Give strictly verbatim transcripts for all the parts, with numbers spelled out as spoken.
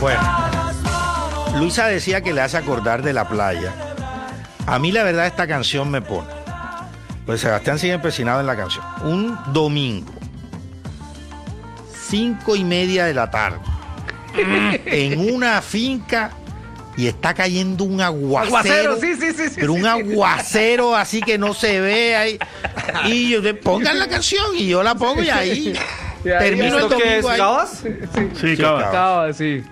Bueno, Luisa decía que le hace acordar de la playa. A mí la verdad esta canción me pone. Pues Sebastián sigue empecinado en la canción. Un domingo, cinco y media de la tarde, en una finca y está cayendo un aguacero. Aguacero, sí, sí, sí, sí. Pero un aguacero así que no se ve ahí. Y yo, pongan la canción y yo la pongo y ahí termino el domingo ahí. ¿Cabas? Sí, Sí, Cabas, Cabas. sí.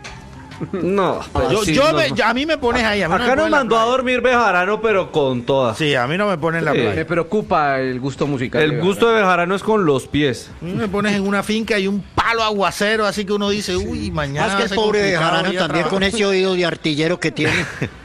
No. Yo, sí, yo no, me- no. yo- a mí me pones ahí. A mí no me Acá pones nos en la mandó a playa. dormir Bejarano, pero con todas. Sí, a mí no me pones en la Sí. playa. Me preocupa el gusto musical. El gusto de Bejarano es con los pies. A mí me pones en una finca y un palo aguacero, así que uno dice, uy, mañana. Más que va a el ser pobre de complicado Jarano ir a también con trabajar. ese oído de artillero que tiene.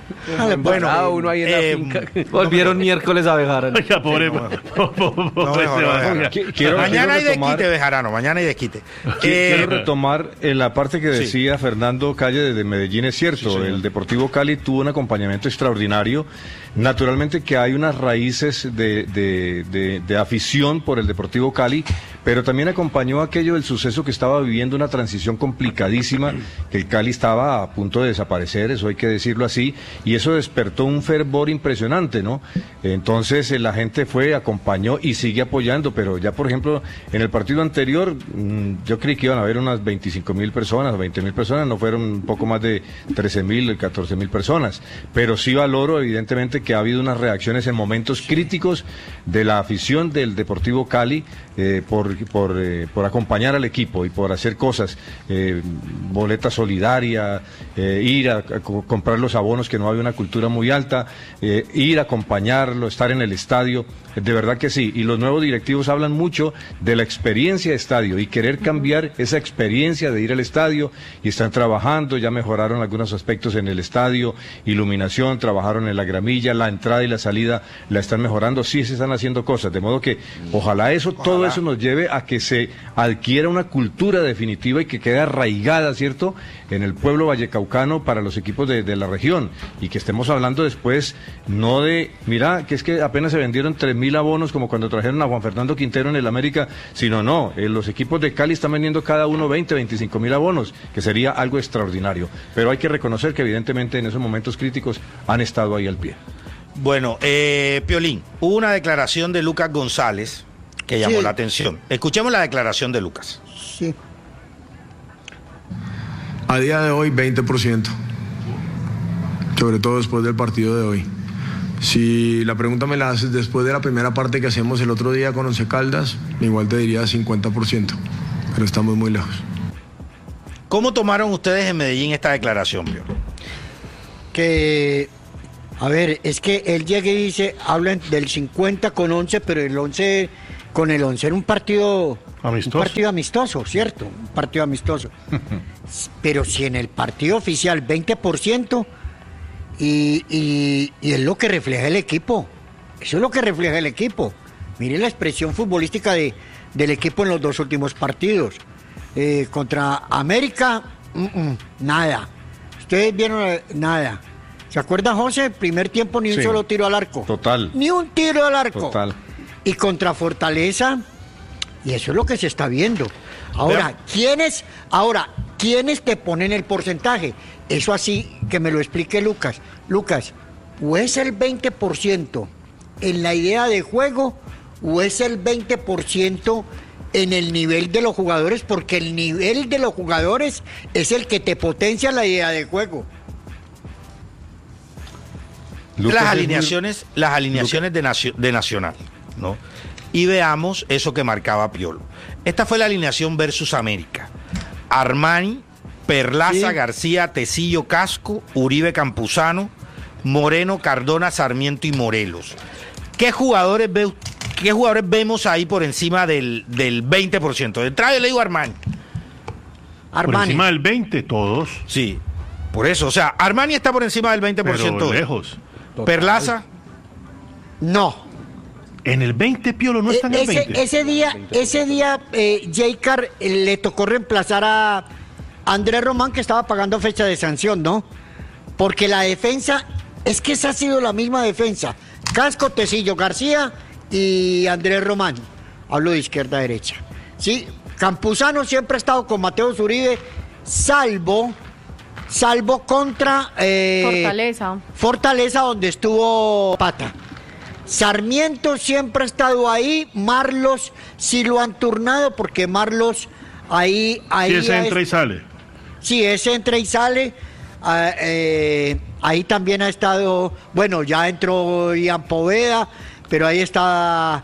Bueno, Cada uno ahí en la eh, finca. Volvieron miércoles a Bejarano. Oiga, pobre. No, pobre No, mejor, no, Sebastián. mejor. Qui- quiero- mañana hay quiero retomar- desquite, Bejarano, mañana hay desquite. Qui- Eh, Quiero retomar en la parte que sí. decía Fernando Calle desde Medellín, es cierto, Sí, señor. el Deportivo Cali tuvo un acompañamiento extraordinario. Naturalmente que hay unas raíces de, de- de- de afición por el Deportivo Cali, pero también acompañó aquello del suceso que estaba viviendo una transición complicadísima, que el Cali estaba a punto de desaparecer, eso hay que decirlo así, y eso despertó un fervor impresionante, ¿no? Entonces eh, la gente fue, acompañó y sigue apoyando, pero ya por ejemplo en el partido anterior mm, yo creí que iban a haber unas veinticinco mil personas o veinte mil personas, no fueron un poco más de trece mil, catorce mil personas, pero sí valoro evidentemente que ha habido unas reacciones en momentos críticos de la afición del Deportivo Cali eh, por, por, eh, por acompañar al equipo y por hacer cosas, eh, boleta solidaria, eh, ir a, a co- comprar los abonos, que no había una cultura muy alta, eh, ir a acompañarlo, estar en el estadio, de verdad que sí, y los nuevos directivos hablan mucho de la experiencia de estadio y querer cambiar esa experiencia de ir al estadio, y están trabajando, ya mejoraron algunos aspectos en el estadio, iluminación, trabajaron en la gramilla, la entrada y la salida la están mejorando, sí se están haciendo cosas, de modo que ojalá eso, todo eso nos lleve a que se adquiera una cultura definitiva y que quede arraigada, ¿cierto?, en el pueblo vallecaucano para los equipos de, de la región, y que estemos hablando después no de, mira, que es que apenas se vendieron tres mil abonos como cuando trajeron a Juan Fernando Quintero en el América, sino no, eh, los equipos de Cali están vendiendo cada uno veinte, veinticinco mil abonos, que sería algo extraordinario, pero hay que reconocer que evidentemente en esos momentos críticos han estado ahí al pie. Bueno, eh, Piolín, hubo una declaración de Lucas González que llamó Sí. la atención. Escuchemos la declaración de Lucas. Sí. A día de hoy, veinte por ciento. Sobre todo después del partido de hoy. Si la pregunta me la haces después de la primera parte que hacemos el otro día con Once Caldas, igual te diría cincuenta por ciento. Pero estamos muy lejos. ¿Cómo tomaron ustedes en Medellín esta declaración, Piolín? Que, a ver, es que él llega y dice, hablan del cincuenta con once, pero el once con el once era un partido Amistoso. Un partido amistoso, ¿cierto? Un partido amistoso. Pero si en el partido oficial veinte por ciento y, y, y es lo que refleja el equipo. Eso es lo que refleja el equipo. Mire la expresión futbolística de, del equipo en los dos últimos partidos. Eh, contra América, mm, mm, nada. Ustedes vieron eh, nada. ¿Se acuerda, José? Primer tiempo ni un Sí. solo tiro al arco. Total. Ni un tiro al arco. Total. Y contra Fortaleza, y eso es lo que se está viendo. Ahora, Vea. ¿quiénes, ahora, ¿quiénes te ponen el porcentaje? Eso así que me lo explique Lucas. Lucas, o es el veinte por ciento en la idea de juego, o es el veinte por ciento en el nivel de los jugadores, porque el nivel de los jugadores es el que te potencia la idea de juego. Lucas las es muy- alineaciones, las alineaciones de, Nacio- de Nacional, ¿no? Y veamos eso que marcaba Piolo. Esta fue la alineación versus América. Armani, Perlaza, Sí. García, Tecillo, Casco, Uribe, Campuzano, Moreno, Cardona, Sarmiento y Morelos. ¿Qué jugadores ve, qué jugadores vemos ahí por encima del, del veinte por ciento? De entrada yo le digo Armani. Por Armani. encima del veinte, todos. Sí, por eso. O sea, Armani está por encima del veinte por ciento. Pero lejos. Perlaza, No. En el veinte, Piolo, no está en el ese, veinte. ese día, ese día eh, J-Car eh, le tocó reemplazar a Andrés Román, que estaba pagando fecha de sanción, ¿no? Porque la defensa, es que esa ha sido la misma defensa. Casco, Tecillo, García y Andrés Román. Hablo de izquierda a derecha. Sí, Campuzano siempre ha estado con Mateo Zuribe, salvo salvo contra eh, Fortaleza. Fortaleza, donde estuvo Pata. Sarmiento siempre ha estado ahí, Marlos sí lo han turnado, porque Marlos ahí... ahí Si ese es- entra y sale. Sí, ese entra y sale. Ah, eh, ahí también ha estado, bueno, ya entró Ian Poveda, pero ahí está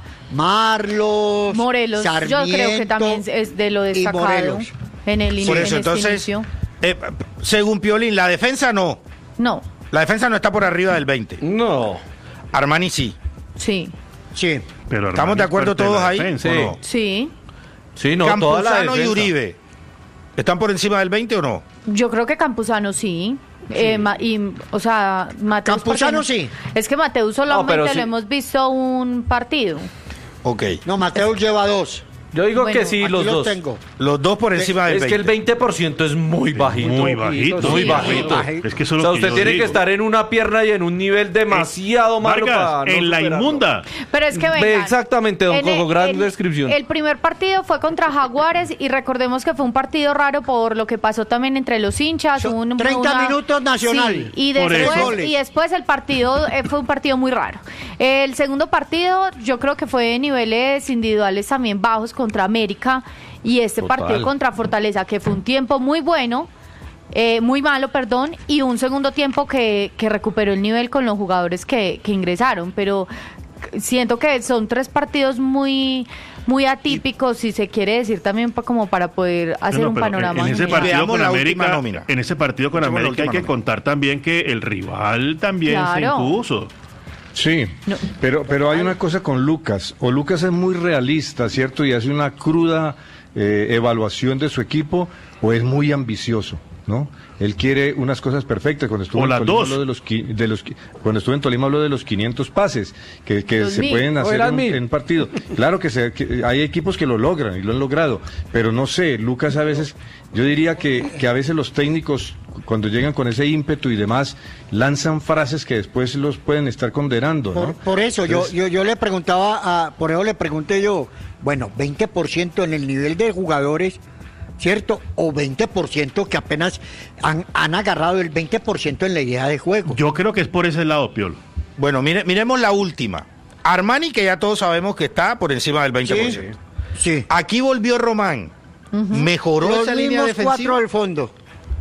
Marlos, Morelos, yo creo que Sarmiento también es de lo y destacado Morelos. en el Por en eso, este entonces, inicio. eh, según Piolín, la defensa no. No, La defensa no está por arriba del veinte. No. Armani sí. sí, Sí. Pero ¿Estamos de acuerdo Armani todos parte ahí? de la defensa. ¿O Sí. no? sí. Sí, no, toda la Campuzano y defensa. Uribe. ¿Están por encima del veinte o no? Yo creo que Campuzano sí. Eh, ma- y, o sea, Mateus. Campuzano porque- sí. Es que Mateus solamente pero sí. lo hemos visto un partido. Ok. No, Mateus lleva dos. Yo digo Bueno, que sí, Aquí los los dos. tengo. Los dos por encima del Es que el veinte. veinte por ciento es muy bajito. Muy bajito. Muy Sí. bajito. Bajito. Es que eso O es sea, lo que usted yo tiene digo. que estar en una pierna y en un nivel demasiado malo Vargas, para no en la superarlo. inmunda. Pero es que Ve, vengan, exactamente, don en Coco, el- gran el- descripción. El primer partido fue contra Jaguares y recordemos que fue un partido raro por lo que pasó también entre los hinchas. Son un- treinta minutos nacional. Sí, y Por después, eso. y después el partido eh, fue un partido muy raro. El segundo partido yo creo que fue de niveles individuales también bajos contra América y este Total. partido contra Fortaleza que fue un tiempo muy bueno. Eh, muy malo, perdón, y un segundo tiempo que, que recuperó el nivel con los jugadores que, que ingresaron, pero siento que son tres partidos muy muy atípicos, si se quiere decir también pa- como para poder hacer No, no, un pero panorama en ese general. partido Veamos con la última América, nómina. en ese partido con Veamos la América hay última que nómina. contar también que el rival también Claro. se impuso. Sí, No. pero, pero hay una cosa con Lucas. O Lucas es muy realista, ¿cierto? Y hace una cruda eh, evaluación de su equipo, o es muy ambicioso, ¿no? Él quiere unas cosas perfectas. Cuando estuvo O en las Tolima dos. habló de los, qui- de los qui- cuando estuvo en Tolima habló de los quinientos pases que, que Los se mil. pueden O hacer eran en, mil. en partido. Claro que, se- que hay equipos que lo logran y lo han logrado, pero no sé, Lucas a veces, yo diría que, que a veces los técnicos cuando llegan con ese ímpetu y demás lanzan frases que después los pueden estar condenando, ¿no? Por, por eso yo, Entonces, yo, yo le preguntaba, a, por eso le pregunté yo, bueno, veinte por ciento en el nivel de jugadores, ¿cierto? O veinte por ciento que apenas han, han agarrado el veinte por ciento en la idea de juego. Yo creo que es por ese lado, Piolo. Bueno, mire, miremos la última. Armani, que ya todos sabemos que está por encima del veinte por ciento. Sí. Aquí volvió Román. Mejoró Los esa línea mismos defensiva. cuatro al fondo.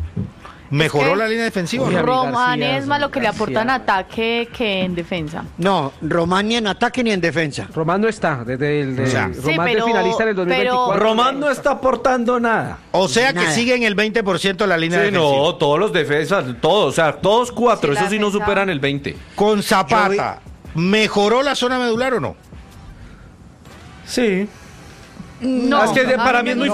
Mejoró Es que- la línea defensiva. ¿o no? Uy, Román García, es más lo que le García. aporta en ataque que en defensa. No, Román ni en ataque ni en defensa. Román no está, desde el de, O sea, Román Sí, de pero- finalista en el dos mil veinticuatro. pero- Román no está aportando nada. O sea que Nada. sigue en el veinte por ciento la línea Sí, defensiva. no, todos los defensas, todos, o sea, todos cuatro, Sí, la eso sí no defensa- superan el veinte. Con Zapata, ¿mejoró la zona medular o no? Sí. No, es que de- a para mí mí es me muy